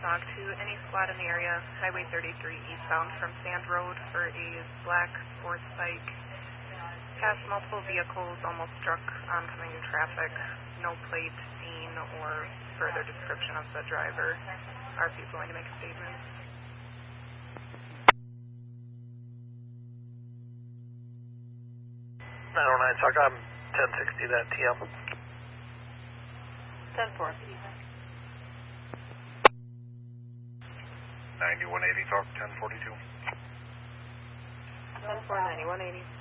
dog to any squad in the area, Highway 33 eastbound from Sand Road for a black sports bike. Passed multiple vehicles, almost struck oncoming traffic. No plate seen or further description of the driver. Are people going to make a statement? Talk on 1060, that TM. 10-4. 9180, talk 1042. 10-4, 9180.